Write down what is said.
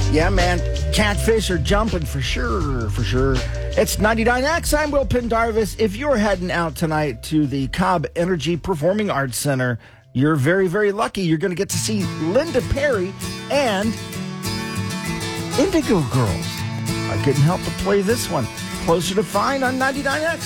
Yeah, man. Catfish are jumping for sure, for sure. It's 99X. I'm Will Pendarvis. If you're heading out tonight to the Cobb Energy Performing Arts Center, you're very, very lucky. You're going to get to see Linda Perry and Indigo Girls. I couldn't help but play this one. Closer to Fine on 99X.